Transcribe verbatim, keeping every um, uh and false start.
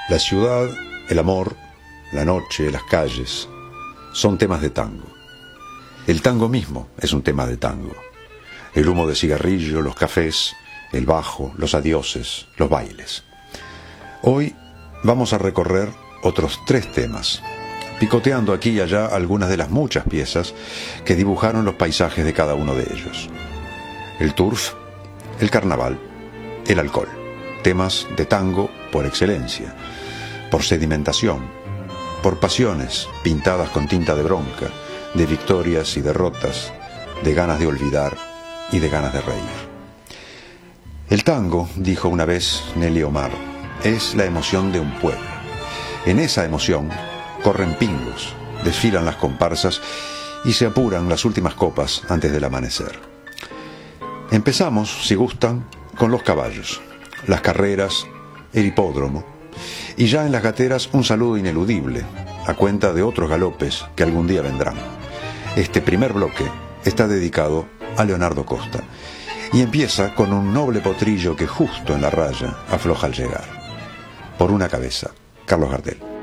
La ciudad, el amor, la noche, las calles, son temas de tango. El tango mismo es un tema de tango. El humo de cigarrillo, los cafés, el bajo, los adioses, los bailes. Hoy vamos a recorrer otros tres temas, picoteando aquí y allá algunas de las muchas piezas que dibujaron los paisajes de cada uno de ellos. El turf, el carnaval, el alcohol, temas de tango por excelencia, por sedimentación, por pasiones pintadas con tinta de bronca, de victorias y derrotas, de ganas de olvidar y de ganas de reír. El tango, dijo una vez Nelly Omar, es la emoción de un pueblo. En esa emoción corren pingos, desfilan las comparsas y se apuran las últimas copas antes del amanecer. Empezamos, si gustan, con los caballos, las carreras, el hipódromo, y ya en las gateras un saludo ineludible, a cuenta de otros galopes que algún día vendrán. Este primer bloque está dedicado a Leonardo Costa, y empieza con un noble potrillo que justo en la raya afloja al llegar. Por una cabeza, Carlos Gardel.